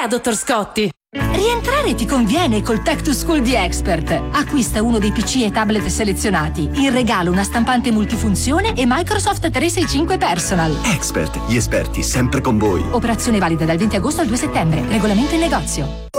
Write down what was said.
idea, dottor Scotti! Rientrare ti conviene col Tech to School di Expert. Acquista uno dei PC e tablet selezionati. In regalo una stampante multifunzione e Microsoft 365 Personal. Expert, gli esperti sempre con voi. Operazione valida dal 20 agosto al 2 settembre. Regolamento in negozio.